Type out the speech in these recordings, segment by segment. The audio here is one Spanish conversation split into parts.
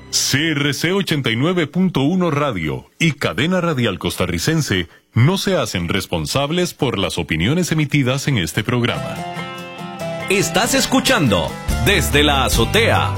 CRC 89.1 Radio y Cadena Radial Costarricense no se hacen responsables por las opiniones emitidas en este programa. Estás escuchando Desde la Azotea.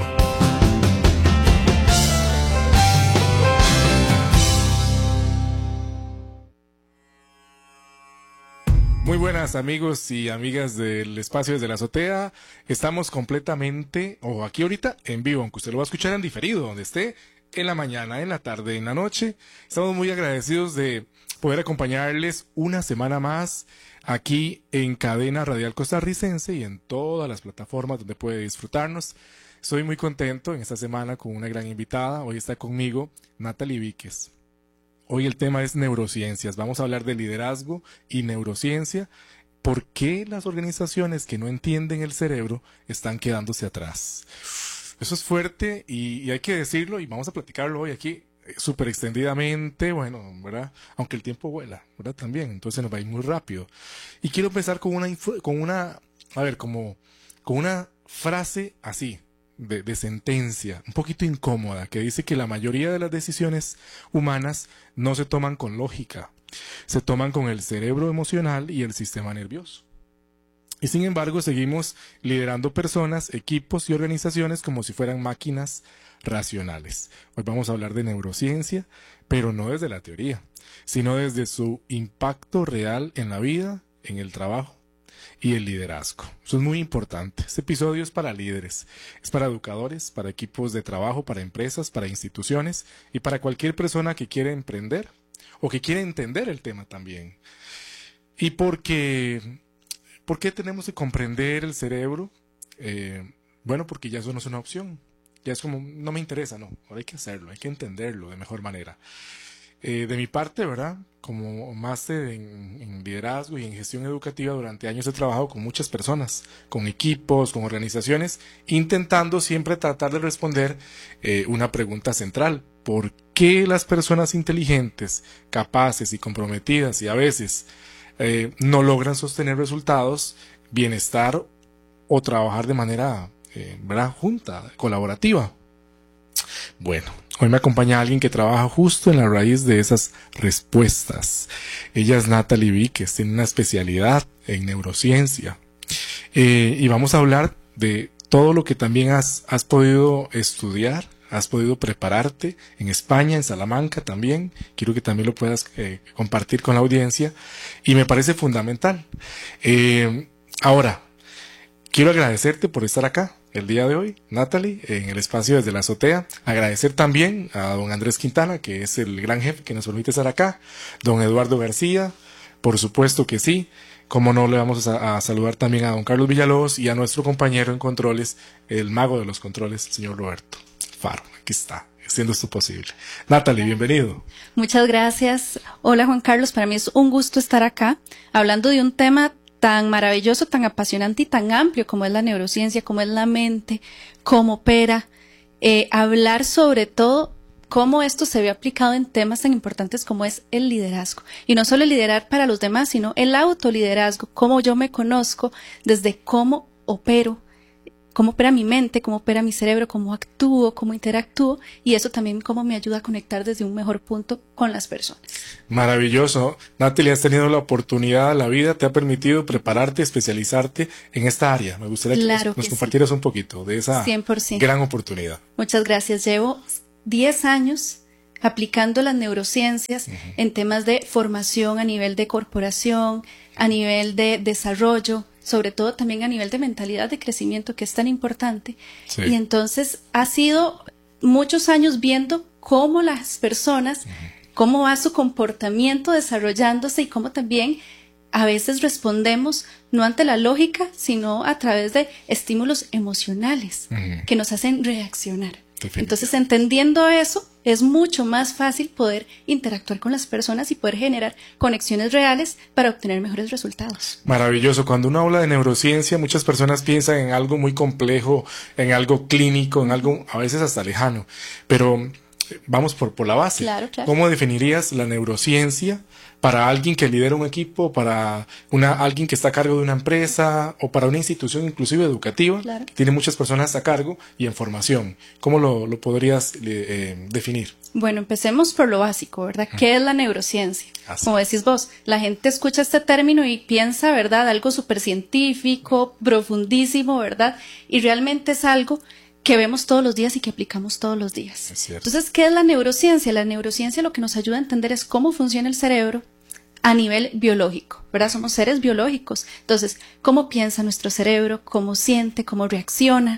Muy buenas amigos y amigas del espacio Desde la Azotea. Estamos completamente, o aquí ahorita, en vivo, aunque usted lo va a escuchar en diferido, donde esté, en la mañana, en la tarde, en la noche. Estamos muy agradecidos de poder acompañarles una semana más aquí en Cadena Radial Costarricense y en todas las plataformas donde puede disfrutarnos. Estoy muy contento en esta semana con una gran invitada. Hoy está conmigo Natalie Víquez. Hoy el tema es neurociencias. Vamos a hablar de liderazgo y neurociencia. ¿Por qué las organizaciones que no entienden el cerebro están quedándose atrás? Eso es fuerte y hay que decirlo y vamos a platicarlo hoy aquí súper extendidamente, bueno, ¿verdad? Aunque el tiempo vuela, ¿verdad? También, entonces nos va a ir muy rápido. Y quiero empezar con una frase así, de sentencia, un poquito incómoda, que dice que la mayoría de las decisiones humanas no se toman con lógica, se toman con el cerebro emocional y el sistema nervioso. Y sin embargo seguimos liderando personas, equipos y organizaciones como si fueran máquinas racionales. Hoy vamos a hablar de neurociencia, pero no desde la teoría, sino desde su impacto real en la vida, en el trabajo y el liderazgo. Eso es muy importante. Este episodio es para líderes, es para educadores, para equipos de trabajo, para empresas, para instituciones y para cualquier persona que quiera emprender o que quiera entender el tema también. ¿Y por qué tenemos que comprender el cerebro? Bueno, porque ya eso no es una opción. Ya es como, no me interesa, no. Ahora hay que hacerlo, hay que entenderlo de mejor manera. De mi parte, ¿verdad? Como máster en liderazgo y en gestión educativa, durante años he trabajado con muchas personas, con equipos, con organizaciones, intentando siempre tratar de responder una pregunta central. ¿Por qué las personas inteligentes, capaces y comprometidas y a veces no logran sostener resultados, bienestar o trabajar de manera ¿verdad? Junta, colaborativa? Bueno, hoy me acompaña alguien que trabaja justo en la raíz de esas respuestas. Ella es Natalie Víquez, tiene una especialidad en neurociencia. Y vamos a hablar de todo lo que también has podido estudiar, has podido prepararte en España, en Salamanca también. Quiero que también lo puedas compartir con la audiencia. Y me parece fundamental. Ahora, quiero agradecerte por estar acá el día de hoy, Natalie, en el espacio Desde la Azotea. Agradecer también a don Andrés Quintana, que es el gran jefe que nos permite estar acá. Don Eduardo García, por supuesto que sí. Como no, le vamos a saludar también a don Carlos Villalobos y a nuestro compañero en controles, el mago de los controles, el señor Roberto Faro. Aquí está, haciendo esto posible. Natalie, bienvenido. Muchas gracias. Hola, Juan Carlos. Para mí es un gusto estar acá hablando de un tema tan maravilloso, tan apasionante y tan amplio como es la neurociencia, como es la mente, cómo opera, hablar sobre todo cómo esto se ve aplicado en temas tan importantes como es el liderazgo. Y no solo el liderar para los demás, sino el autoliderazgo, cómo yo me conozco, desde cómo opero, cómo opera mi mente, cómo opera mi cerebro, cómo actúo, cómo interactúo, y eso también cómo me ayuda a conectar desde un mejor punto con las personas. Maravilloso. Natalie, has tenido la oportunidad, la vida te ha permitido prepararte, especializarte en esta área. Me gustaría que nos compartieras un poquito de esa 100%. Gran oportunidad. Muchas gracias. Llevo 10 años aplicando las neurociencias en temas de formación a nivel de corporación, a nivel de desarrollo, sobre todo también a nivel de mentalidad de crecimiento, que es tan importante. Sí. Y entonces ha sido muchos años viendo cómo las personas, cómo va su comportamiento desarrollándose y cómo también a veces respondemos no ante la lógica, sino a través de estímulos emocionales que nos hacen reaccionar. Entonces, entendiendo eso, es mucho más fácil poder interactuar con las personas y poder generar conexiones reales para obtener mejores resultados. Maravilloso. Cuando uno habla de neurociencia, muchas personas piensan en algo muy complejo, en algo clínico, en algo a veces hasta lejano. Pero vamos por la base. Claro. ¿Cómo definirías la neurociencia para alguien que lidera un equipo, para alguien que está a cargo de una empresa o para una institución inclusive educativa, claro, que tiene muchas personas a cargo y en formación. ¿Cómo lo podrías definir? Bueno, empecemos por lo básico, ¿verdad? ¿Qué es la neurociencia? Así. Como decís vos, la gente escucha este término y piensa, ¿verdad? Algo súper científico, profundísimo, ¿verdad? Y realmente es algo que vemos todos los días y que aplicamos todos los días. Es cierto. Entonces, ¿qué es la neurociencia? La neurociencia lo que nos ayuda a entender es cómo funciona el cerebro a nivel biológico, ¿verdad? Somos seres biológicos. Entonces, ¿cómo piensa nuestro cerebro? ¿Cómo siente? ¿Cómo reacciona?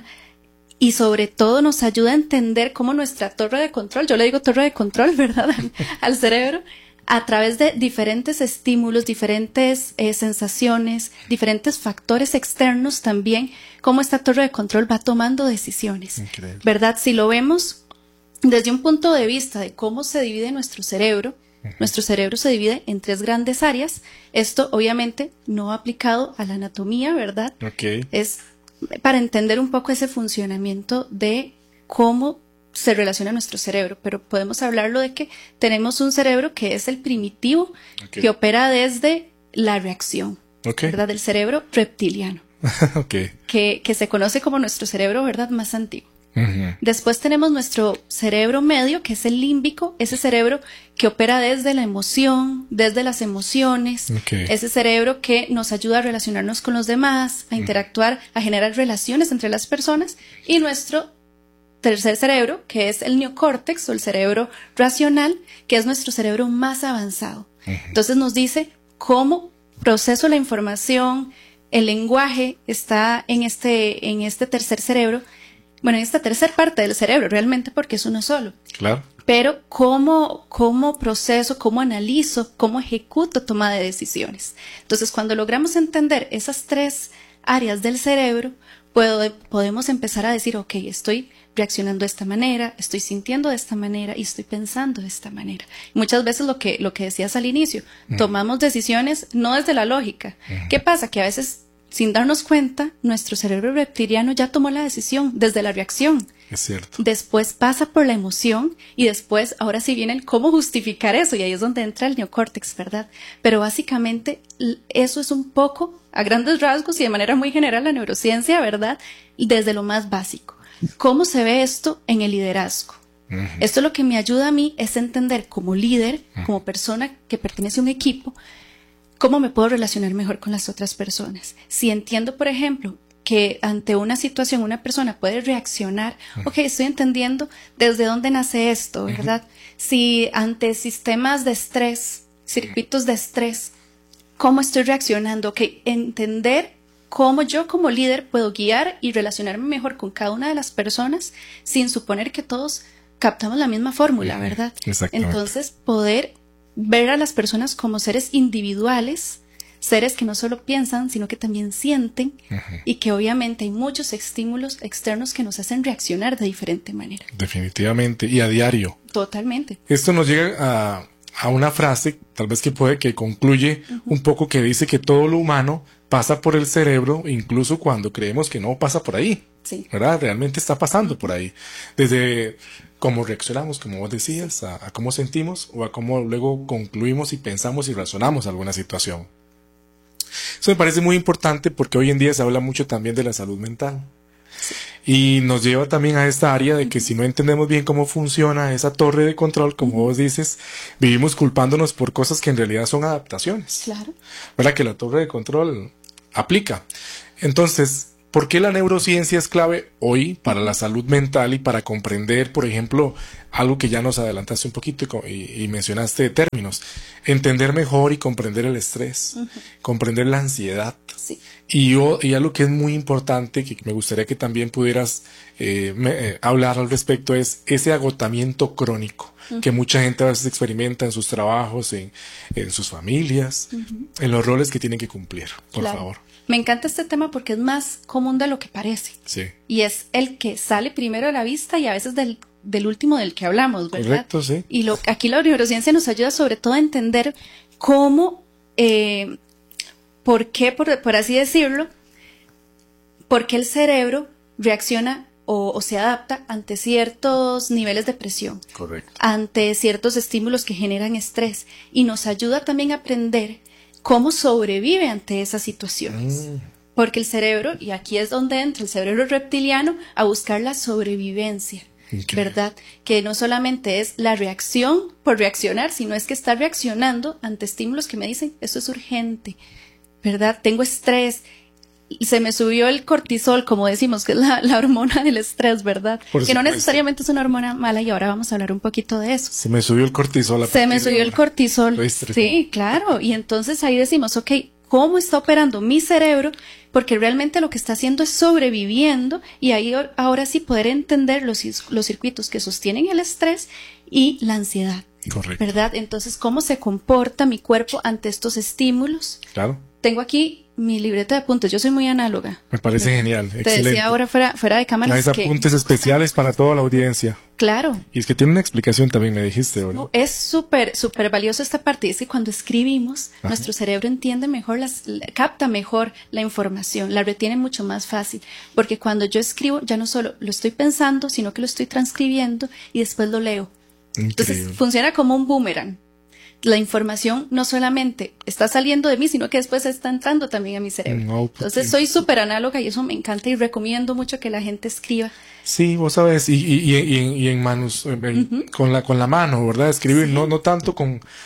Y sobre todo nos ayuda a entender cómo nuestra torre de control, yo le digo torre de control, ¿verdad? Al cerebro, a través de diferentes estímulos, diferentes sensaciones, diferentes factores externos también, cómo esta torre de control va tomando decisiones. Increíble. ¿Verdad? Si lo vemos desde un punto de vista de cómo se divide nuestro cerebro se divide en 3 grandes áreas. Esto obviamente no aplicado a la anatomía, ¿verdad? Okay. Es para entender un poco ese funcionamiento de cómo se relaciona nuestro cerebro, pero podemos hablarlo de que tenemos un cerebro que es el primitivo, Okay. que opera desde la reacción, Okay. ¿verdad? Del cerebro reptiliano, Okay. que se conoce como nuestro cerebro, ¿verdad? Más antiguo. Uh-huh. Después tenemos nuestro cerebro medio, que es el límbico, ese cerebro que opera desde la emoción, desde las emociones, Okay. ese cerebro que nos ayuda a relacionarnos con los demás, a interactuar, a generar relaciones entre las personas, y nuestro tercer cerebro, que es el neocórtex o el cerebro racional, que es nuestro cerebro más avanzado. Uh-huh. Entonces nos dice cómo proceso la información, el lenguaje está en este tercer cerebro, bueno, en esta tercera parte del cerebro realmente, porque es uno solo. Claro. Pero cómo proceso, cómo analizo, cómo ejecuto toma de decisiones. Entonces, cuando logramos entender esas 3 áreas del cerebro, podemos empezar a decir, ok, estoy reaccionando de esta manera, estoy sintiendo de esta manera y estoy pensando de esta manera. Muchas veces lo que decías al inicio, tomamos decisiones no desde la lógica. ¿Qué pasa? Que a veces, sin darnos cuenta, nuestro cerebro reptiliano ya tomó la decisión desde la reacción. Es cierto. Después pasa por la emoción y después, ahora sí viene el cómo justificar eso, y ahí es donde entra el neocórtex, ¿verdad? Pero básicamente eso es un poco, a grandes rasgos y de manera muy general, la neurociencia, ¿verdad? Desde lo más básico. ¿Cómo se ve esto en el liderazgo? Uh-huh. Esto lo que me ayuda a mí es entender como líder, como persona que pertenece a un equipo, cómo me puedo relacionar mejor con las otras personas. Si entiendo, por ejemplo, que ante una situación una persona puede reaccionar, ok, estoy entendiendo desde dónde nace esto, ¿verdad? Si ante sistemas de estrés, circuitos de estrés, ¿cómo estoy reaccionando? Ok, entender cómo yo como líder puedo guiar y relacionarme mejor con cada una de las personas sin suponer que todos captamos la misma fórmula, ¿verdad? Exactamente. Entonces, poder ver a las personas como seres individuales, seres que no solo piensan, sino que también sienten, y que obviamente hay muchos estímulos externos que nos hacen reaccionar de diferente manera. Definitivamente, y a diario. Totalmente. Esto nos llega a una frase, tal vez que concluye un poco, que dice que todo lo humano pasa por el cerebro, incluso cuando creemos que no pasa por ahí. Sí. ¿Verdad? Realmente está pasando por ahí. Desde cómo reaccionamos, como vos decías, a cómo sentimos o a cómo luego concluimos y pensamos y razonamos alguna situación. Eso me parece muy importante porque hoy en día se habla mucho también de la salud mental. Sí. Y nos lleva también a esta área de que si no entendemos bien cómo funciona esa torre de control, como vos dices, vivimos culpándonos por cosas que en realidad son adaptaciones. Claro. ¿Verdad? Que la torre de control aplica. Entonces, ¿por qué la neurociencia es clave hoy para la salud mental y para comprender, por ejemplo, algo que ya nos adelantaste un poquito y mencionaste de términos? Entender mejor y comprender el estrés, comprender la ansiedad. Sí. Y algo que es muy importante, que me gustaría que también pudieras hablar al respecto, es ese agotamiento crónico que mucha gente a veces experimenta en sus trabajos, en sus familias, en los roles que tienen que cumplir. Por favor. Me encanta este tema porque es más común de lo que parece. Sí. Y es el que sale primero a la vista y a veces del último del que hablamos, ¿verdad? Correcto, sí. Y aquí la neurociencia nos ayuda sobre todo a entender cómo, por qué, por así decirlo, por qué el cerebro reacciona o se adapta ante ciertos niveles de presión, Correcto. ante ciertos estímulos que generan estrés, y nos ayuda también a aprender cómo sobrevive ante esas situaciones. Porque el cerebro, y aquí es donde entra el cerebro reptiliano, a buscar la sobrevivencia. Increíble. ¿Verdad? Que no solamente es la reacción por reaccionar, sino es que está reaccionando ante estímulos que me dicen, esto es urgente, ¿verdad? Tengo estrés, se me subió el cortisol, como decimos, que es la hormona del estrés, ¿verdad? Por que no supuesto. necesariamente es una hormona mala, y ahora vamos a hablar un poquito de eso. Se me subió el cortisol. Se me subió el cortisol. Estoy estresado. Sí, claro. Y entonces ahí decimos, ok, ¿cómo está operando mi cerebro? Porque realmente lo que está haciendo es sobreviviendo, y ahí ahora sí poder entender los circuitos que sostienen el estrés y la ansiedad. Correcto. ¿Verdad? Entonces, ¿cómo se comporta mi cuerpo ante estos estímulos? Claro. Tengo aquí mi libreta de apuntes. Yo soy muy análoga. Me parece genial. Te Excelente. decía ahora fuera de cámaras Hay que... apuntes especiales para toda la audiencia. Claro. Y es que tiene una explicación también, me dijiste, ¿verdad? No, es súper valioso esta parte. Es que cuando escribimos, nuestro cerebro entiende mejor, capta mejor la información, la retiene mucho más fácil. Porque cuando yo escribo, ya no solo lo estoy pensando, sino que lo estoy transcribiendo y después lo leo. Increíble. Entonces funciona como un boomerang. La información no solamente está saliendo de mí, sino que después está entrando también a mi cerebro. No, Entonces soy súper análoga, y eso me encanta, y recomiendo mucho que la gente escriba. Sí, vos sabes, y en manos, con la mano, ¿verdad? Escribir, no tanto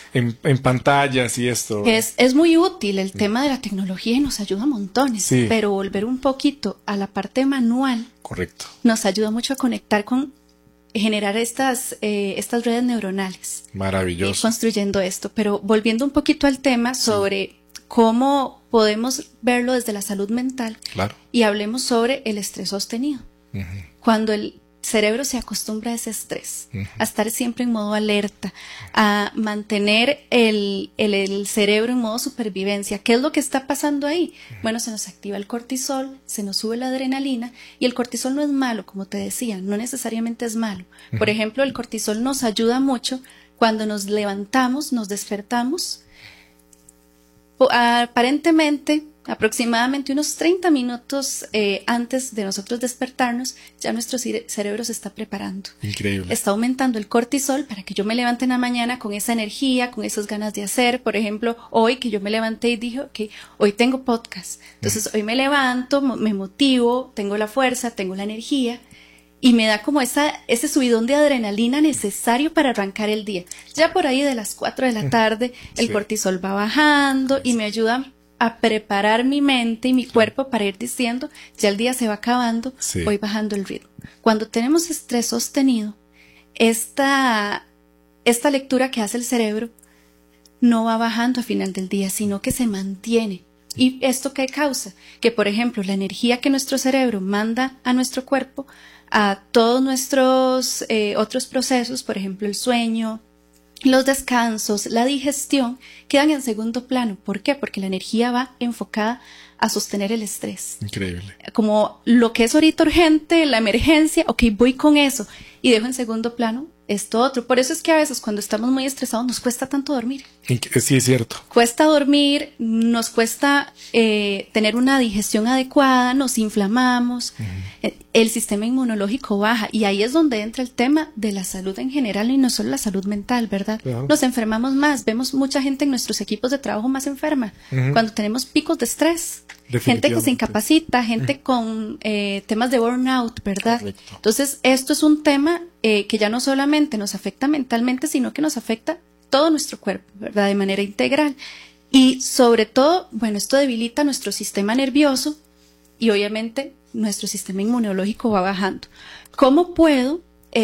en pantallas y esto. Es muy útil el tema de la tecnología y nos ayuda montones, Sí. pero volver un poquito a la parte manual Correcto. nos ayuda mucho a conectar generar estas redes neuronales. Maravilloso. Ir construyendo esto. Pero volviendo un poquito al tema sobre cómo podemos verlo desde la salud mental, Claro. y hablemos sobre el estrés sostenido. Cuando el cerebro se acostumbra a ese estrés, a estar siempre en modo alerta, a mantener el cerebro en modo supervivencia. ¿Qué es lo que está pasando ahí? Bueno, se nos activa el cortisol, se nos sube la adrenalina, y el cortisol no es malo, como te decía, no necesariamente es malo. Por ejemplo, el cortisol nos ayuda mucho cuando nos levantamos, nos despertamos. Aparentemente, aproximadamente unos 30 minutos antes de nosotros despertarnos, ya nuestro cerebro se está preparando. Increíble. Está aumentando el cortisol para que yo me levante en la mañana con esa energía, con esas ganas de hacer. Por ejemplo, hoy que yo me levanté y dije, ok, hoy tengo podcast. Entonces hoy me levanto, me motivo, tengo la fuerza, tengo la energía, y me da como ese subidón de adrenalina necesario para arrancar el día. Ya por ahí de las 4 de la tarde el cortisol va bajando y me ayuda a preparar mi mente y mi cuerpo para ir diciendo, ya el día se va acabando, voy bajando el ritmo. Cuando tenemos estrés sostenido, esta lectura que hace el cerebro no va bajando a final del día, sino que se mantiene. ¿Y esto qué causa? Que, por ejemplo, la energía que nuestro cerebro manda a nuestro cuerpo, a todos nuestros otros procesos, por ejemplo, el sueño, los descansos, la digestión, quedan en segundo plano. ¿Por qué? Porque la energía va enfocada a sostener el estrés. Increíble. Como lo que es ahorita urgente, la emergencia, ok, voy con eso, y dejo en segundo plano esto otro. Por eso es que a veces cuando estamos muy estresados nos cuesta tanto dormir. Sí, es cierto. Cuesta dormir, nos cuesta tener una digestión adecuada, nos inflamamos, el sistema inmunológico baja, y ahí es donde entra el tema de la salud en general, y no solo la salud mental, ¿verdad? Claro. Nos enfermamos más, vemos mucha gente en nuestros equipos de trabajo más enferma, cuando tenemos picos de estrés. Gente que se incapacita, gente con temas de burnout, ¿verdad? Correcto. Entonces, esto es un tema que ya no solamente nos afecta mentalmente, sino que nos afecta todo nuestro cuerpo, ¿verdad? De manera integral. Y sobre todo, bueno, esto debilita nuestro sistema nervioso y obviamente nuestro sistema inmunológico va bajando. ¿Cómo puedo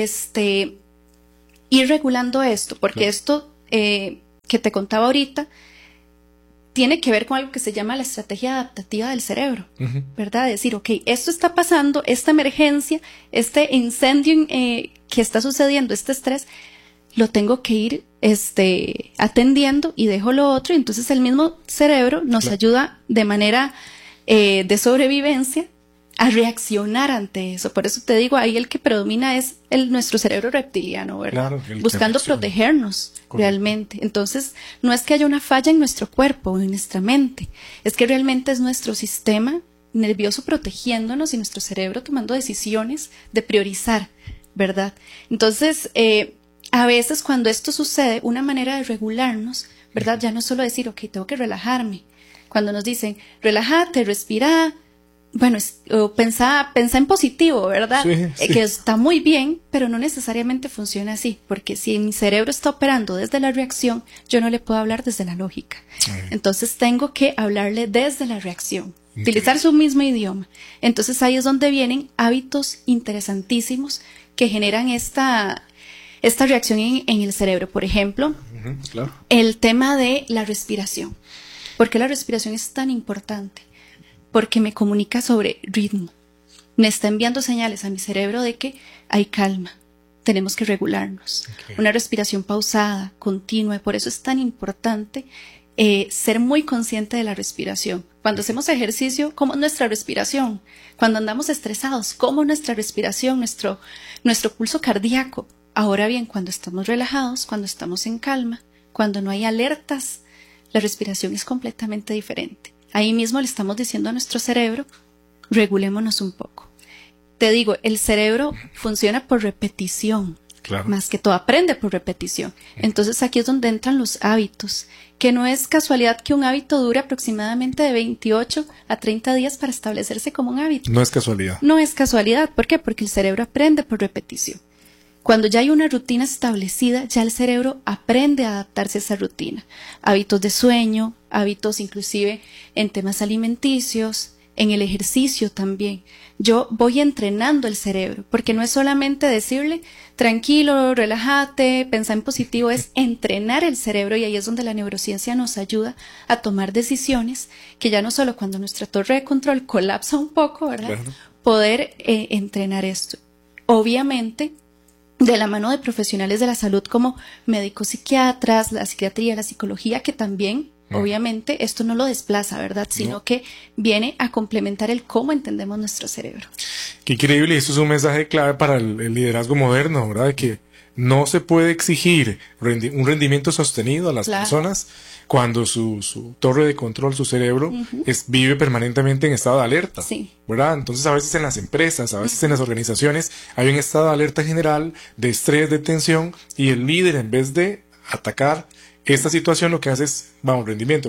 ir regulando esto? Porque esto que te contaba ahorita tiene que ver con algo que se llama la estrategia adaptativa del cerebro, ¿verdad? Decir, ok, esto está pasando, esta emergencia, este incendio que está sucediendo, este estrés, lo tengo que ir atendiendo y dejo lo otro. Y entonces el mismo cerebro nos ayuda de manera de sobrevivencia a reaccionar ante eso. Por eso te digo, ahí el que predomina es nuestro cerebro reptiliano, ¿verdad? Claro, buscando protegernos. Correcto. Realmente. Entonces, no es que haya una falla en nuestro cuerpo o en nuestra mente, es que realmente es nuestro sistema nervioso protegiéndonos y nuestro cerebro tomando decisiones de priorizar, ¿verdad? Entonces, a veces cuando esto sucede, una manera de regularnos, ¿verdad? Ya no es solo decir, ok, tengo que relajarme. Cuando nos dicen, relájate, respira, bueno, pensá en positivo, ¿verdad? Sí. Que está muy bien, pero no necesariamente funciona así, porque si mi cerebro está operando desde la reacción, yo no le puedo hablar desde la lógica. Entonces tengo que hablarle desde la reacción, utilizar su mismo idioma. Entonces ahí es donde vienen hábitos interesantísimos que generan esta reacción en el cerebro. Por ejemplo, claro. El tema de la respiración. ¿Por qué la respiración es tan importante? Porque me comunica sobre ritmo. Me está enviando señales a mi cerebro de que hay calma, tenemos que regularnos. Okay. Una respiración pausada, continua, y por eso es tan importante ser muy consciente de la respiración. Cuando hacemos ejercicio, ¿cómo es nuestra respiración? Cuando andamos estresados, ¿cómo es nuestra respiración, nuestro pulso cardíaco? Ahora bien, cuando estamos relajados, cuando estamos en calma, cuando no hay alertas, la respiración es completamente diferente. Ahí mismo le estamos diciendo a nuestro cerebro, regulémonos un poco. Te digo, el cerebro funciona por repetición, claro. Más que todo aprende por repetición. Entonces aquí es donde entran los hábitos, que no es casualidad que un hábito dure aproximadamente de 28 a 30 días para establecerse como un hábito. No es casualidad. No es casualidad. ¿Por qué? Porque el cerebro aprende por repetición. Cuando ya hay una rutina establecida, ya el cerebro aprende a adaptarse a esa rutina. Hábitos de sueño, hábitos inclusive en temas alimenticios, en el ejercicio también. Yo voy entrenando el cerebro, porque no es solamente decirle, tranquilo, relájate, pensá en positivo, es entrenar el cerebro, y ahí es donde la neurociencia nos ayuda a tomar decisiones que ya no solo cuando nuestra torre de control colapsa un poco, ¿verdad? Claro. Poder entrenar esto. Obviamente, de la mano de profesionales de la salud como médicos psiquiatras, la psiquiatría, la psicología, que también, obviamente, esto no lo desplaza, ¿verdad? Sino que viene a complementar el cómo entendemos nuestro cerebro. Qué increíble, esto es un mensaje clave para el liderazgo moderno, ¿verdad? De que no se puede exigir un rendimiento sostenido a las personas cuando su torre de control, su cerebro, vive permanentemente en estado de alerta, ¿verdad? Entonces a veces en las empresas, a veces en las organizaciones hay un estado de alerta general, de estrés, de tensión, y el líder, en vez de atacar esta situación, lo que hace es, rendimiento,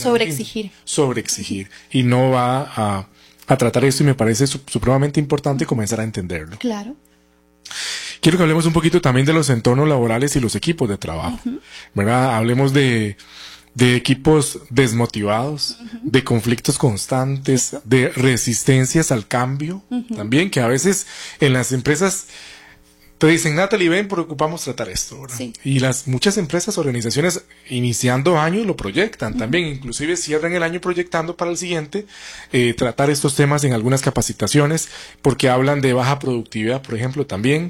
sobreexigir, y no va a tratar esto, y me parece supremamente importante comenzar a entenderlo. Claro. Quiero que hablemos un poquito también de los entornos laborales y los equipos de trabajo, ¿verdad? Hablemos de equipos desmotivados, de conflictos constantes, de resistencias al cambio, también, que a veces en las empresas te dicen, Natalie, ven, preocupamos tratar esto, ¿verdad? Sí. Y muchas empresas, organizaciones, iniciando años lo proyectan también, inclusive cierran el año proyectando para el siguiente, tratar estos temas en algunas capacitaciones, porque hablan de baja productividad, por ejemplo, también,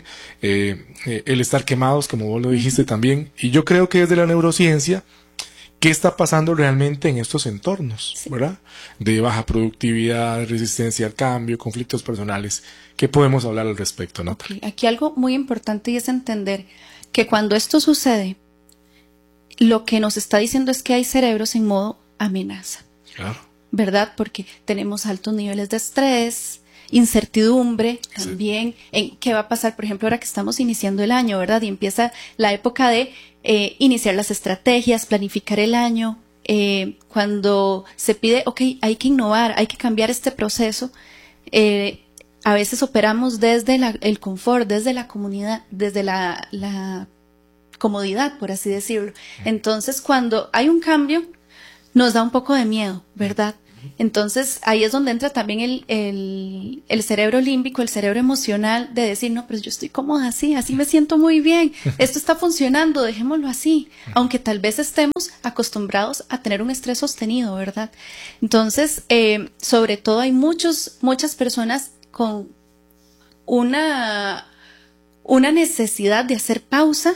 el estar quemados, como vos lo dijiste también, y yo creo que desde la neurociencia, ¿qué está pasando realmente en estos entornos, ¿verdad? De baja productividad, resistencia al cambio, conflictos personales. ¿Qué podemos hablar al respecto, Natalie? Okay. Aquí algo muy importante y es entender que cuando esto sucede, lo que nos está diciendo es que hay cerebros en modo amenaza. Claro. ¿Verdad? Porque tenemos altos niveles de estrés, incertidumbre también en qué va a pasar, por ejemplo, ahora que estamos iniciando el año, ¿verdad? Y empieza la época de iniciar las estrategias, planificar el año, cuando se pide, hay que innovar, hay que cambiar este proceso, a veces operamos desde el confort, desde la comunidad, desde la comodidad, por así decirlo. Entonces, cuando hay un cambio, nos da un poco de miedo, ¿verdad? Entonces ahí es donde entra también el cerebro límbico, el cerebro emocional, de decir, no, pero yo estoy cómoda así me siento muy bien, esto está funcionando, dejémoslo así, aunque tal vez estemos acostumbrados a tener un estrés sostenido, ¿verdad? Entonces, sobre todo hay muchas personas con una necesidad de hacer pausa,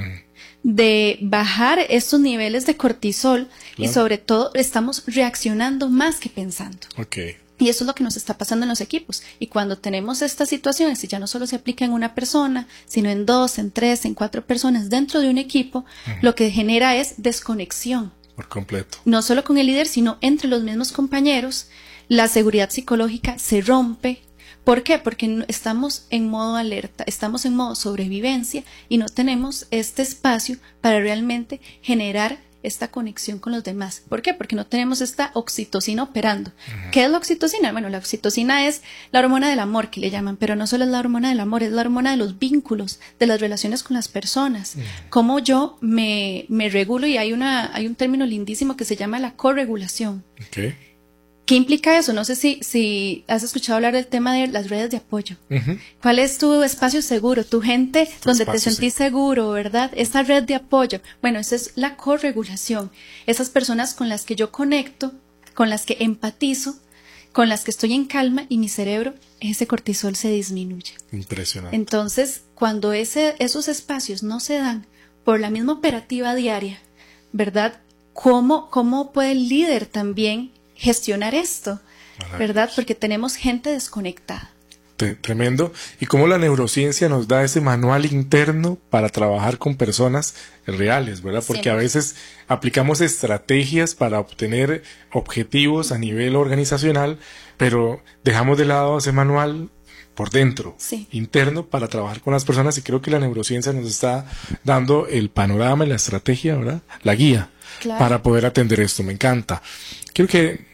de bajar estos niveles de cortisol, claro. Y sobre todo estamos reaccionando más que pensando. Okay. Y eso es lo que nos está pasando en los equipos. Y cuando tenemos estas situaciones, y ya no solo se aplica en una persona, sino en 2, en 3, en 4 personas dentro de un equipo, lo que genera es desconexión. Por completo. No solo con el líder, sino entre los mismos compañeros. La seguridad psicológica se rompe. ¿Por qué? Porque estamos en modo alerta, estamos en modo sobrevivencia y no tenemos este espacio para realmente generar esta conexión con los demás. ¿Por qué? Porque no tenemos esta oxitocina operando. ¿Qué es la oxitocina? Bueno, la oxitocina es la hormona del amor que le llaman, pero no solo es la hormona del amor, es la hormona de los vínculos, de las relaciones con las personas. Cómo yo me regulo, y hay un término lindísimo que se llama la corregulación. Okay. ¿Qué implica eso? No sé si has escuchado hablar del tema de las redes de apoyo. ¿Cuál es tu espacio seguro? Tu gente donde te sentís seguro, ¿verdad? Esa red de apoyo. Bueno, esa es la corregulación. Esas personas con las que yo conecto, con las que empatizo, con las que estoy en calma y mi cerebro, ese cortisol se disminuye. Impresionante. Entonces, cuando esos espacios no se dan por la misma operativa diaria, ¿verdad? ¿Cómo puede el líder también gestionar esto, ¿verdad? Porque tenemos gente desconectada. Tremendo. Y cómo la neurociencia nos da ese manual interno para trabajar con personas reales, ¿verdad? Porque a veces aplicamos estrategias para obtener objetivos a nivel organizacional, pero dejamos de lado ese manual por dentro, interno, para trabajar con las personas, y creo que la neurociencia nos está dando el panorama y la estrategia, ¿verdad? La guía, claro, para poder atender esto. Me encanta. Quiero que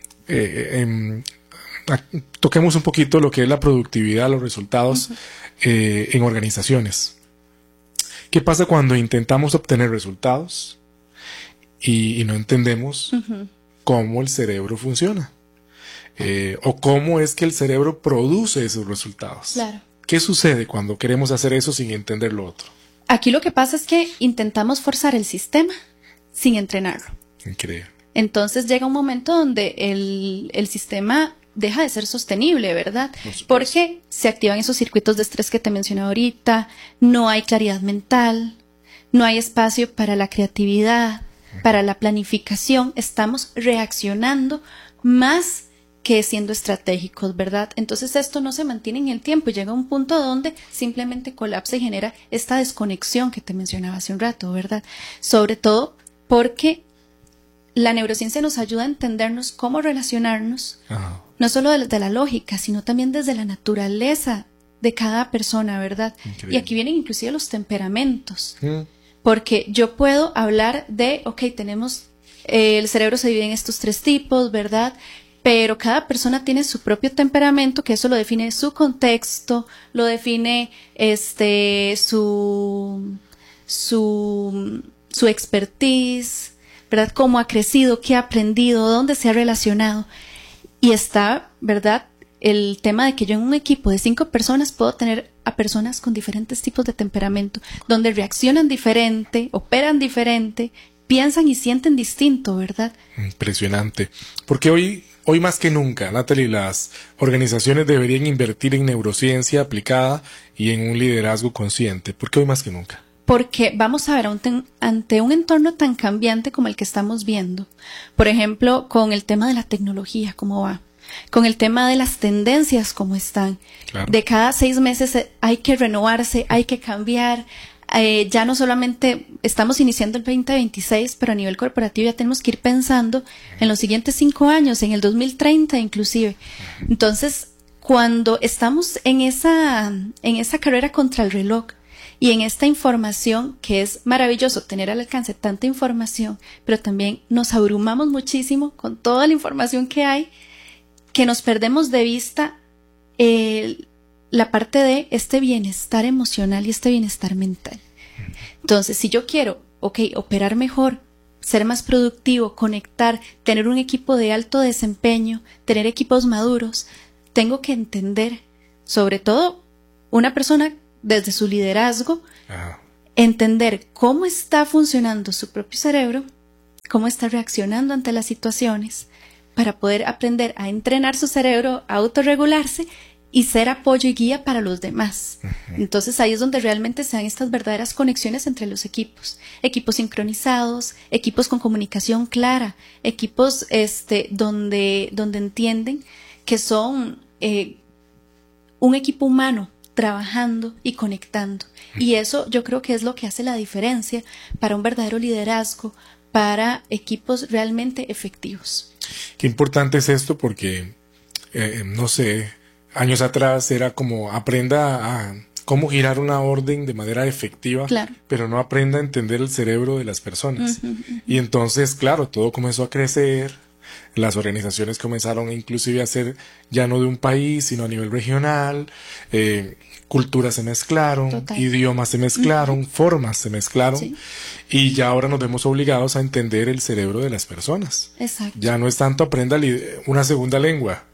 toquemos un poquito lo que es la productividad, los resultados en organizaciones. ¿Qué pasa cuando intentamos obtener resultados y no entendemos cómo el cerebro funciona? O cómo es que el cerebro produce esos resultados. Claro. ¿Qué sucede cuando queremos hacer eso sin entender lo otro? Aquí lo que pasa es que intentamos forzar el sistema sin entrenarlo. Increíble. Entonces llega un momento donde el sistema deja de ser sostenible, ¿verdad? Porque se activan esos circuitos de estrés que te mencioné ahorita, no hay claridad mental, no hay espacio para la creatividad, para la planificación, estamos reaccionando más que siendo estratégicos, ¿verdad? Entonces esto no se mantiene en el tiempo, llega un punto donde simplemente colapsa y genera esta desconexión que te mencionaba hace un rato, ¿verdad? Sobre todo porque la neurociencia nos ayuda a entendernos cómo relacionarnos, no solo de la lógica, sino también desde la naturaleza de cada persona, ¿verdad? Increíble. Y aquí vienen inclusive los temperamentos, porque yo puedo hablar de, tenemos, el cerebro se divide en estos 3 tipos, ¿verdad? Pero cada persona tiene su propio temperamento, que eso lo define su contexto, lo define su expertise, ¿verdad? Cómo ha crecido, qué ha aprendido, dónde se ha relacionado. Y está, ¿verdad?, el tema de que yo en un equipo de 5 personas puedo tener a personas con diferentes tipos de temperamento, donde reaccionan diferente, operan diferente, piensan y sienten distinto, ¿verdad? Impresionante. Porque hoy más que nunca, Natalie, las organizaciones deberían invertir en neurociencia aplicada y en un liderazgo consciente. ¿Por qué hoy más que nunca? Porque vamos a ver, ante un entorno tan cambiante como el que estamos viendo, por ejemplo, con el tema de la tecnología, cómo va, con el tema de las tendencias, cómo están. Claro. De cada 6 meses hay que renovarse, hay que cambiar. Ya no solamente estamos iniciando el 2026, pero a nivel corporativo ya tenemos que ir pensando en los siguientes 5 años, en el 2030 inclusive. Entonces, cuando estamos en esa carrera contra el reloj, y en esta información, que es maravilloso tener al alcance tanta información, pero también nos abrumamos muchísimo con toda la información que hay, que nos perdemos de vista la parte de este bienestar emocional y este bienestar mental. Entonces, si yo quiero, operar mejor, ser más productivo, conectar, tener un equipo de alto desempeño, tener equipos maduros, tengo que entender, sobre todo, una persona desde su liderazgo, entender cómo está funcionando su propio cerebro, cómo está reaccionando ante las situaciones, para poder aprender a entrenar su cerebro, a autorregularse y ser apoyo y guía para los demás. Entonces ahí es donde realmente se dan estas verdaderas conexiones entre los equipos sincronizados, equipos con comunicación clara, equipos donde entienden que son un equipo humano trabajando y conectando. Y eso yo creo que es lo que hace la diferencia para un verdadero liderazgo, para equipos realmente efectivos. Qué importante es esto porque, no sé, años atrás era como aprenda a cómo girar una orden de manera efectiva, claro, pero no aprenda a entender el cerebro de las personas. Y entonces, claro, todo comenzó a crecer, las organizaciones comenzaron inclusive a ser ya no de un país, sino a nivel regional, culturas se mezclaron, total, idiomas se mezclaron, formas se mezclaron, sí, y ya ahora nos vemos obligados a entender el cerebro de las personas. exacto. Ya no es tanto aprenda una segunda lengua,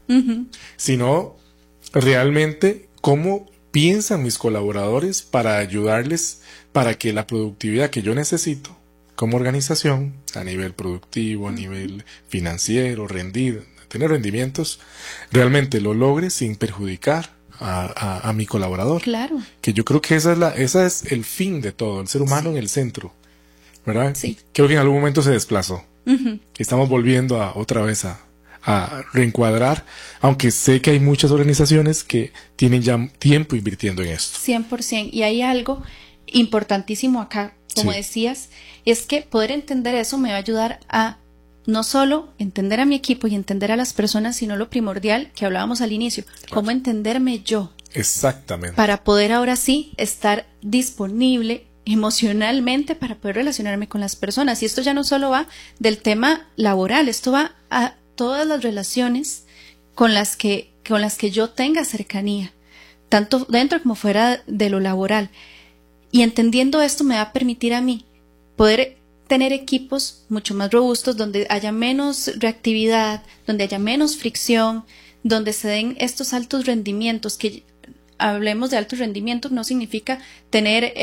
sino realmente cómo piensan mis colaboradores para ayudarles para que la productividad que yo necesito como organización, a nivel productivo, a nivel financiero, tener rendimientos, realmente lo logre sin perjudicar a mi colaborador. Claro. Que yo creo que esa es el fin de todo, el ser humano en el centro, ¿verdad? Sí. Creo que en algún momento se desplazó. Estamos volviendo otra vez a reencuadrar, aunque sé que hay muchas organizaciones que tienen ya tiempo invirtiendo en esto. 100%. Y hay algo importantísimo acá, como sí, decías, es que poder entender eso me va a ayudar a no solo entender a mi equipo y entender a las personas, sino lo primordial que hablábamos al inicio, claro, cómo entenderme yo. Exactamente. Para poder ahora sí estar disponible emocionalmente para poder relacionarme con las personas. Y esto ya no solo va del tema laboral, esto va a todas las relaciones con las que yo tenga cercanía, tanto dentro como fuera de lo laboral. Y entendiendo esto me va a permitir a mí poder tener equipos mucho más robustos, donde haya menos reactividad, donde haya menos fricción, donde se den estos altos rendimientos. Que hablemos de altos rendimientos no significa tener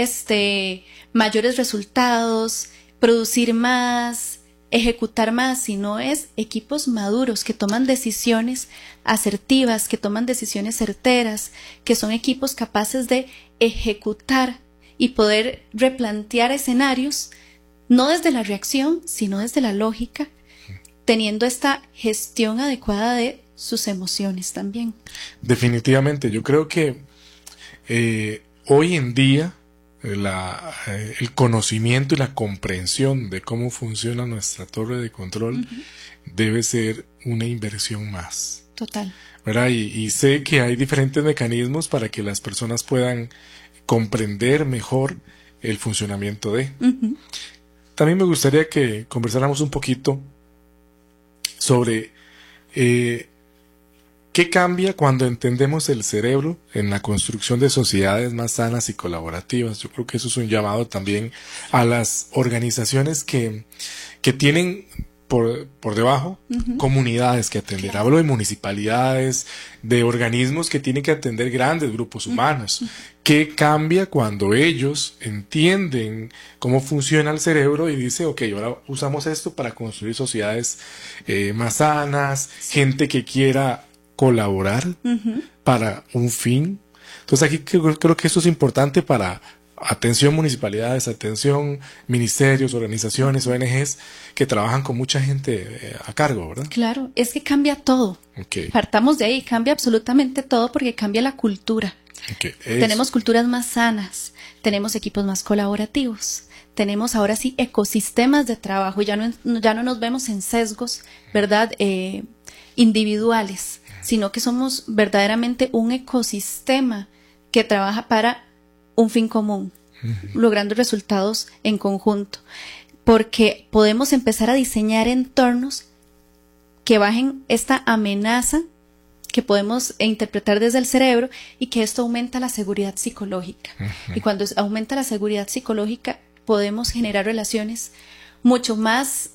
mayores resultados, producir más, ejecutar más, sino es equipos maduros que toman decisiones asertivas, que toman decisiones certeras, que son equipos capaces de ejecutar y poder replantear escenarios, no desde la reacción, sino desde la lógica, teniendo esta gestión adecuada de sus emociones también. Definitivamente, yo creo que hoy en día el conocimiento y la comprensión de cómo funciona nuestra torre de control debe ser una inversión más. Total. ¿Verdad? Y sé que hay diferentes mecanismos para que las personas puedan comprender mejor el funcionamiento de. También me gustaría que conversáramos un poquito sobre qué cambia cuando entendemos el cerebro en la construcción de sociedades más sanas y colaborativas. Yo creo que eso es un llamado también a las organizaciones que tienen por debajo comunidades que atender. Claro. Hablo de municipalidades, de organismos que tienen que atender grandes grupos humanos. ¿Qué cambia cuando ellos entienden cómo funciona el cerebro y dicen, ok, ahora usamos esto para construir sociedades más sanas, gente que quiera colaborar para un fin? Entonces aquí creo que eso es importante para atención municipalidades, atención ministerios, organizaciones, ONGs que trabajan con mucha gente a cargo, ¿verdad? Claro, es que cambia todo. Okay. Partamos de ahí, cambia absolutamente todo porque cambia la cultura. Okay. Tenemos culturas más sanas, tenemos equipos más colaborativos, tenemos ahora sí ecosistemas de trabajo, ya no nos vemos en sesgos, ¿verdad? Individuales, sino que somos verdaderamente un ecosistema que trabaja para un fin común, logrando resultados en conjunto, porque podemos empezar a diseñar entornos que bajen esta amenaza que podemos interpretar desde el cerebro y que esto aumenta la seguridad psicológica. Y cuando aumenta la seguridad psicológica podemos generar relaciones mucho más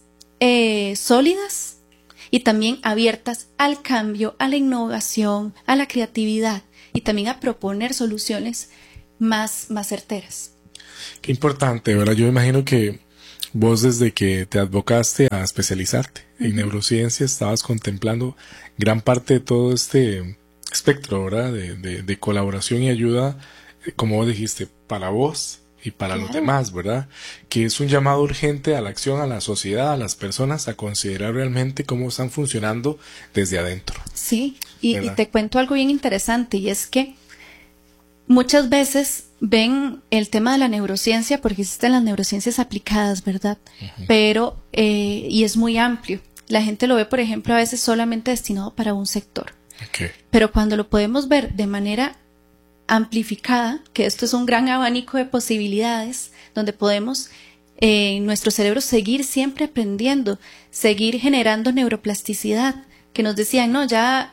sólidas y también abiertas al cambio, a la innovación, a la creatividad y también a proponer soluciones más certeras. Qué importante, ¿verdad? Yo imagino que vos desde que te advocaste a especializarte en neurociencia estabas contemplando gran parte de todo este espectro, ¿verdad? De colaboración y ayuda, como vos dijiste, para vos y para los demás, ¿verdad? Que es un llamado urgente a la acción, a la sociedad, a las personas, a considerar realmente cómo están funcionando desde adentro. Sí, y te cuento algo bien interesante, y es que muchas veces ven el tema de la neurociencia, porque existen las neurociencias aplicadas, ¿verdad? Pero, y es muy amplio. La gente lo ve, por ejemplo, a veces solamente destinado para un sector. Pero cuando lo podemos ver de manera amplificada, que esto es un gran abanico de posibilidades, donde podemos nuestro cerebro seguir siempre aprendiendo, seguir generando neuroplasticidad, que nos decían, no, ya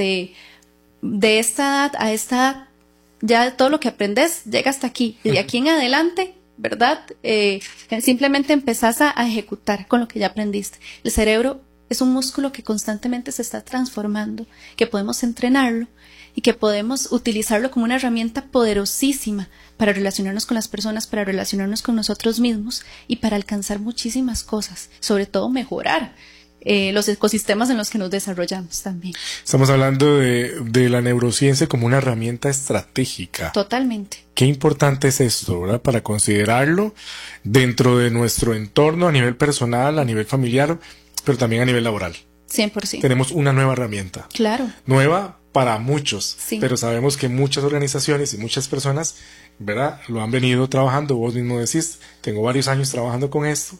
de esta edad a esta edad, ya todo lo que aprendes llega hasta aquí, y de aquí en adelante, ¿verdad? Simplemente empezás a ejecutar con lo que ya aprendiste. El cerebro es un músculo que constantemente se está transformando, que podemos entrenarlo y que podemos utilizarlo como una herramienta poderosísima para relacionarnos con las personas, para relacionarnos con nosotros mismos y para alcanzar muchísimas cosas, sobre todo mejorar los ecosistemas en los que nos desarrollamos también. Estamos hablando de la neurociencia como una herramienta estratégica. Totalmente. Qué importante es esto, ¿verdad? Para considerarlo dentro de nuestro entorno a nivel personal, a nivel familiar, pero también a nivel laboral. 100%. Tenemos una nueva herramienta. Claro. Nueva para muchos, sí. Pero sabemos que muchas organizaciones y muchas personas, ¿verdad? Lo han venido trabajando. Vos mismo decís, tengo varios años trabajando con esto.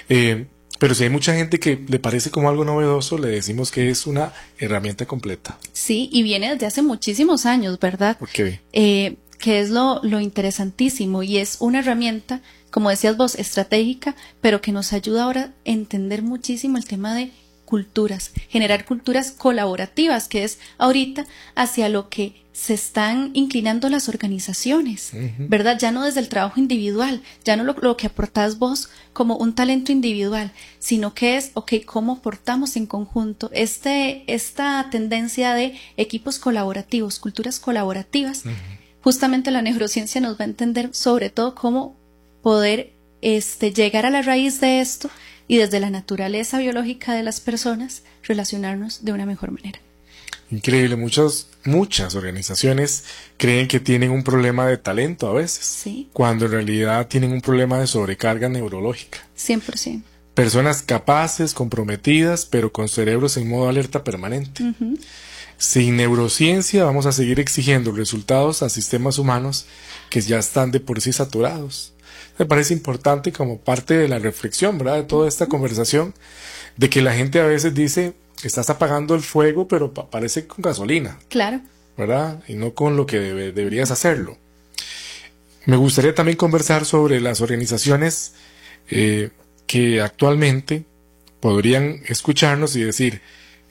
Pero si hay mucha gente que le parece como algo novedoso, le decimos que es una herramienta completa. Sí, y viene desde hace muchísimos años, ¿verdad? ¿Por qué? Que es lo interesantísimo, y es una herramienta, como decías vos, estratégica, pero que nos ayuda ahora a entender muchísimo el tema de culturas, generar culturas colaborativas, que es ahorita hacia lo que se están inclinando las organizaciones, ¿verdad? Ya no desde el trabajo individual, ya no lo que aportás vos como un talento individual, sino que es, ¿cómo aportamos en conjunto? Esta tendencia de equipos colaborativos, culturas colaborativas, justamente la neurociencia nos va a entender sobre todo cómo poder llegar a la raíz de esto y desde la naturaleza biológica de las personas relacionarnos de una mejor manera. Increíble, muchas organizaciones creen que tienen un problema de talento a veces, sí, cuando en realidad tienen un problema de sobrecarga neurológica. 100%. Personas capaces, comprometidas, pero con cerebros en modo alerta permanente. Sin neurociencia vamos a seguir exigiendo resultados a sistemas humanos que ya están de por sí saturados. Me parece importante como parte de la reflexión, ¿verdad? De toda esta conversación, de que la gente a veces dice, estás apagando el fuego, pero parece con gasolina. Claro. ¿Verdad? Y no con lo que deberías hacerlo. Me gustaría también conversar sobre las organizaciones que actualmente podrían escucharnos y decir,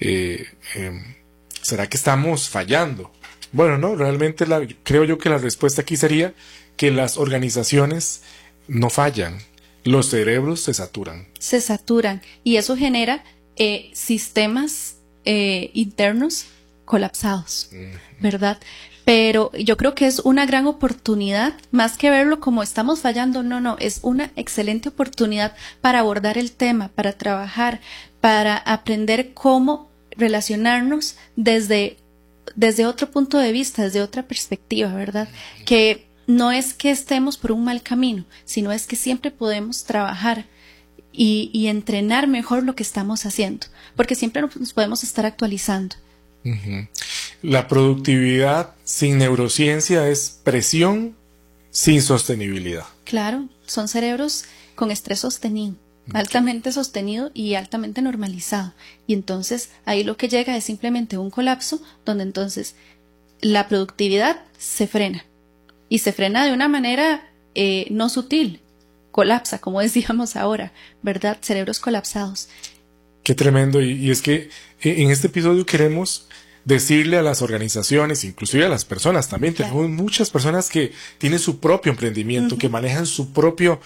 ¿será que estamos fallando? Bueno, no, realmente creo yo que la respuesta aquí sería que las organizaciones no fallan, los cerebros se saturan. Se saturan y eso genera sistemas internos colapsados, ¿verdad? Pero yo creo que es una gran oportunidad, más que verlo como estamos fallando, no, es una excelente oportunidad para abordar el tema, para trabajar, para aprender cómo relacionarnos desde otro punto de vista, desde otra perspectiva, ¿verdad? Que no es que estemos por un mal camino, sino es que siempre podemos trabajar y entrenar mejor lo que estamos haciendo, porque siempre nos podemos estar actualizando. La productividad sin neurociencia es presión sin sostenibilidad. Claro, son cerebros con estrés sostenido, altamente sostenido y altamente normalizado. Y entonces ahí lo que llega es simplemente un colapso donde entonces la productividad se frena. Y se frena de una manera no sutil, colapsa, como decíamos ahora, ¿verdad? Cerebros colapsados. Qué tremendo. Y es que en este episodio queremos decirle a las organizaciones, inclusive a las personas también, claro. Tenemos muchas personas que tienen su propio emprendimiento, que manejan su propio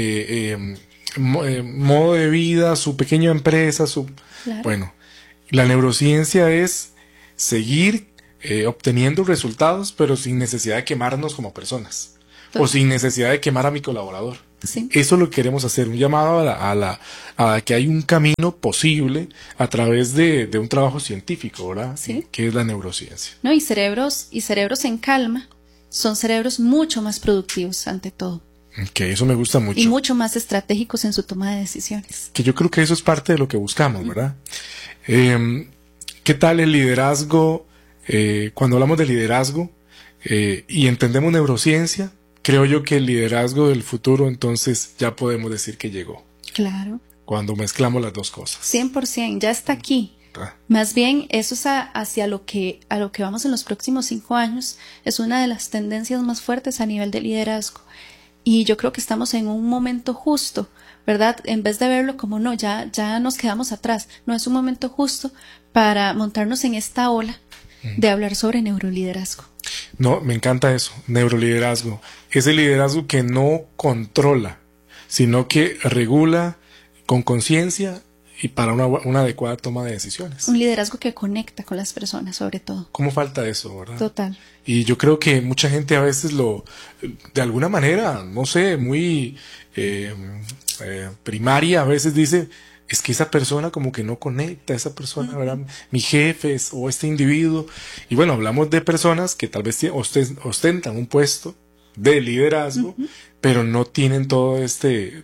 modo de vida, su pequeña empresa, claro. Bueno, la neurociencia es seguir obteniendo resultados, pero sin necesidad de quemarnos como personas. O sin necesidad de quemar a mi colaborador. Sí. Eso es lo que queremos hacer, un llamado a que hay un camino posible a través de un trabajo científico, ¿verdad? Sí. Que es la neurociencia. No, y cerebros en calma son cerebros mucho más productivos ante todo. Que eso me gusta mucho. Y mucho más estratégicos en su toma de decisiones. Que yo creo que eso es parte de lo que buscamos, ¿verdad? ¿Qué tal el liderazgo? Cuando hablamos de liderazgo y entendemos neurociencia, creo yo que el liderazgo del futuro entonces ya podemos decir que llegó. Claro. Cuando mezclamos las dos cosas. 100%, ya está aquí. Más bien, eso es hacia a lo que vamos en los próximos 5 años. Es una de las tendencias más fuertes a nivel de liderazgo. Y yo creo que estamos en un momento justo, ¿verdad? En vez de verlo como no, ya nos quedamos atrás. No, es un momento justo para montarnos en esta ola de hablar sobre neuroliderazgo. No, me encanta eso, neuroliderazgo. Ese liderazgo que no controla, sino que regula con conciencia y para una adecuada toma de decisiones. Un liderazgo que conecta con las personas, sobre todo. ¿Cómo falta eso, verdad? Total. Y yo creo que mucha gente a veces de alguna manera, no sé, muy primaria, a veces dice, es que esa persona como que no conecta, esa persona, ¿verdad? Mi jefe o este individuo. Y bueno, hablamos de personas que tal vez ostentan un puesto de liderazgo, pero no tienen todo este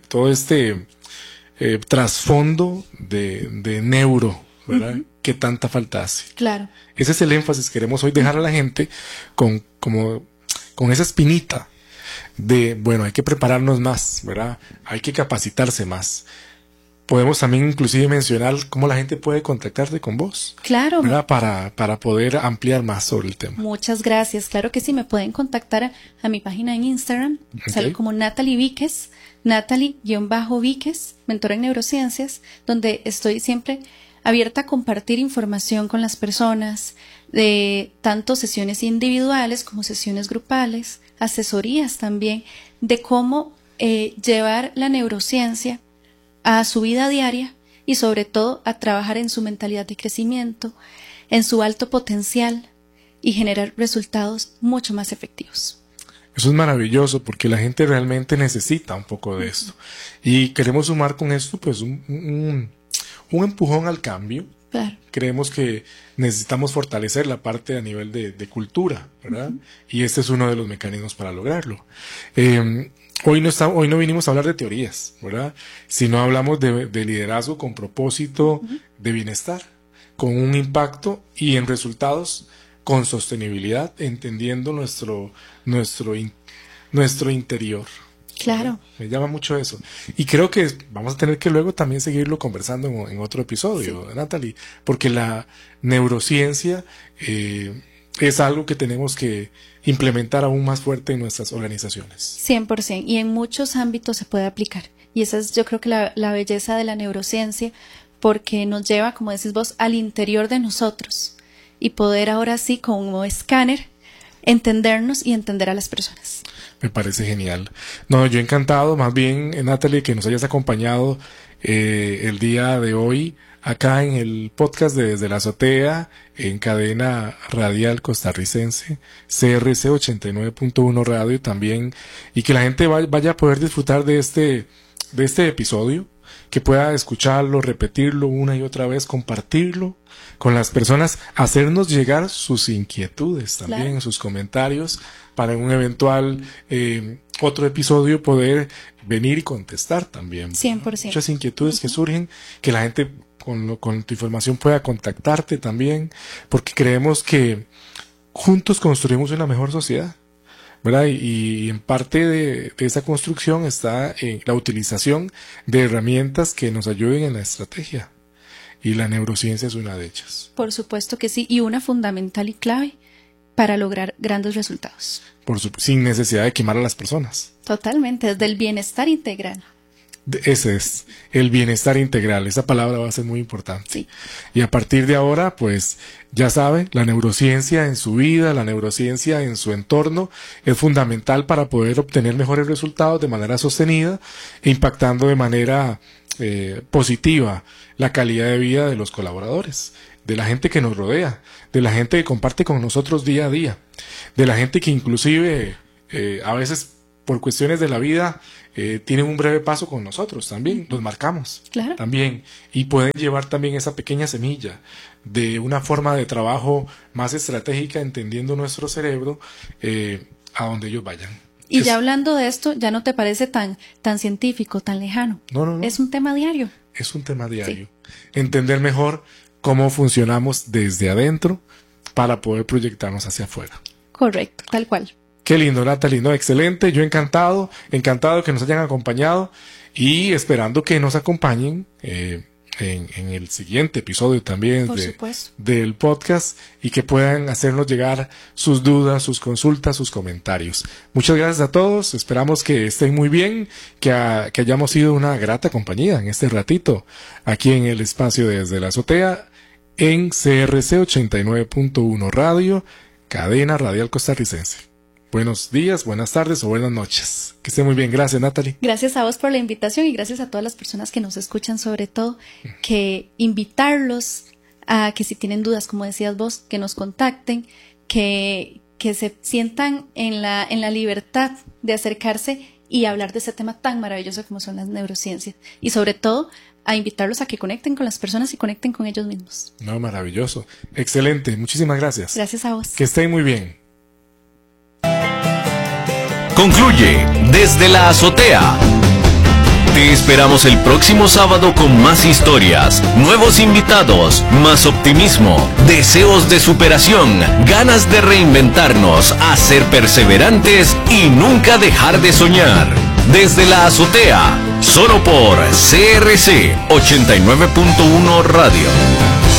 trasfondo de neuro, ¿verdad? Que tanta falta hace. Claro. Ese es el énfasis que queremos hoy dejar a la gente con esa espinita de, bueno, hay que prepararnos más, ¿verdad? Hay que capacitarse más. Podemos también inclusive mencionar cómo la gente puede contactarse con vos. Claro. ¿Verdad? Para poder ampliar más sobre el tema. Muchas gracias. Claro que sí, me pueden contactar a mi página en Instagram. Okay. Sale como Natalie Víquez, Natalie-Víquez, mentora en neurociencias, donde estoy siempre abierta a compartir información con las personas, de tanto sesiones individuales como sesiones grupales, asesorías también, de cómo llevar la neurociencia a su vida diaria y sobre todo a trabajar en su mentalidad de crecimiento, en su alto potencial y generar resultados mucho más efectivos. Eso es maravilloso porque la gente realmente necesita un poco de esto. Y queremos sumar con esto pues un empujón al cambio. Claro. Creemos que necesitamos fortalecer la parte a nivel de cultura, ¿verdad? Y este es uno de los mecanismos para lograrlo. Hoy no vinimos a hablar de teorías, ¿verdad? Sino hablamos de liderazgo con propósito de bienestar, con un impacto y en resultados con sostenibilidad, entendiendo nuestro interior. Claro. Me llama mucho eso. Y creo que vamos a tener que luego también seguirlo conversando en otro episodio, sí. Natalie, porque la neurociencia es algo que tenemos que implementar aún más fuerte en nuestras organizaciones. 100%, y en muchos ámbitos se puede aplicar. Y esa es, yo creo que la belleza de la neurociencia, porque nos lleva, como decís vos, al interior de nosotros y poder ahora sí, como escáner, entendernos y entender a las personas. Me parece genial. No, yo encantado, más bien, Natalie, que nos hayas acompañado el día de hoy acá en el podcast de Desde la Azotea, en cadena radial costarricense, CRC 89.1 Radio también, y que la gente vaya a poder disfrutar de este episodio, que pueda escucharlo, repetirlo una y otra vez, compartirlo con las personas, hacernos llegar sus inquietudes también, claro, sus comentarios, para en un eventual otro episodio poder venir y contestar también. 100%. Muchas inquietudes que surgen, que la gente con tu información pueda contactarte también, porque creemos que juntos construimos una mejor sociedad, ¿verdad? Y en parte de esa construcción está la utilización de herramientas que nos ayuden en la estrategia. Y la neurociencia es una de ellas. Por supuesto que sí, y una fundamental y clave para lograr grandes resultados. Sin necesidad de quemar a las personas. Totalmente, desde el bienestar integral. Ese es, el bienestar integral. Esa palabra va a ser muy importante. Sí. Y a partir de ahora, pues, ya sabe, la neurociencia en su vida, la neurociencia en su entorno, es fundamental para poder obtener mejores resultados de manera sostenida, impactando de manera positiva la calidad de vida de los colaboradores, de la gente que nos rodea, de la gente que comparte con nosotros día a día, de la gente que inclusive a veces por cuestiones de la vida tienen un breve paso con nosotros también, los marcamos, claro, también, y pueden llevar también esa pequeña semilla de una forma de trabajo más estratégica, entendiendo nuestro cerebro a donde ellos vayan. Y ya hablando de esto, ya no te parece tan científico, tan lejano. No. Es un tema diario. Es un tema diario. Sí. Entender mejor cómo funcionamos desde adentro para poder proyectarnos hacia afuera. Correcto, tal cual. Qué lindo, Natalie, ¿no? Excelente, yo encantado que nos hayan acompañado y esperando que nos acompañen en el siguiente episodio también del podcast y que puedan hacernos llegar sus dudas, sus consultas, sus comentarios. Muchas gracias a todos, esperamos que estén muy bien, que hayamos sido una grata compañía en este ratito aquí en el espacio Desde la Azotea en CRC 89.1 Radio, Cadena Radial Costarricense. Buenos días, buenas tardes o buenas noches. Que esté muy bien. Gracias, Natalie. Gracias a vos por la invitación y gracias a todas las personas que nos escuchan, sobre todo, que invitarlos a que si tienen dudas, como decías vos, que nos contacten, que se sientan en la libertad de acercarse y hablar de ese tema tan maravilloso como son las neurociencias. Y sobre todo, a invitarlos a que conecten con las personas y conecten con ellos mismos. No, maravilloso. Excelente. Muchísimas gracias. Gracias a vos. Que estén muy bien. Concluye Desde la Azotea. Te esperamos el próximo sábado con más historias, nuevos invitados, más optimismo, deseos de superación, ganas de reinventarnos, a ser perseverantes y nunca dejar de soñar. Desde la Azotea, solo por CRC 89.1 Radio.